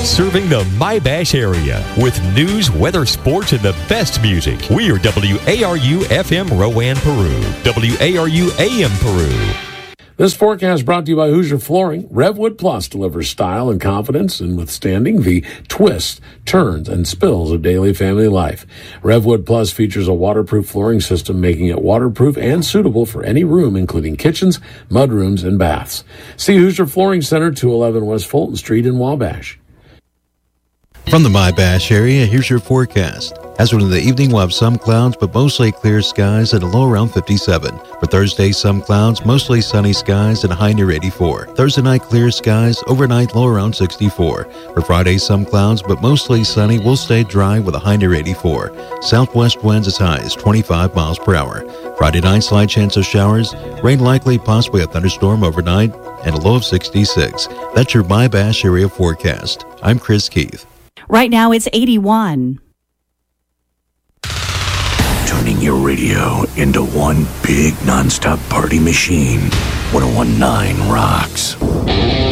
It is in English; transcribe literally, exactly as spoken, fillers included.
serving the My-Bash area with news, weather, sports, and the best music. We are W A R U F M Rowan, Peru. W A R U A M Peru. This forecast brought to you by Hoosier Flooring. Revwood Plus delivers style and confidence in withstanding the twists, turns, and spills of daily family life. Revwood Plus features a waterproof flooring system, making it waterproof and suitable for any room, including kitchens, mudrooms, and baths. See Hoosier Flooring Center, two eleven West Fulton Street in Wabash. From the My-Bash area, here's your forecast. As of in the evening, we'll have some clouds, but mostly clear skies at a low around fifty-seven. For Thursday, some clouds, mostly sunny skies at a high near eighty-four. Thursday night, clear skies, overnight low around sixty-four. For Friday, some clouds, but mostly sunny. Will stay dry with a high near eighty-four. Southwest winds as high as twenty-five miles per hour. Friday night, slight chance of showers. Rain likely, possibly a thunderstorm overnight, and a low of sixty-six. That's your My-Bash area forecast. I'm Chris Keith. Right now, it's eighty-one. Turning your radio into one big nonstop party machine. one oh one point nine rocks.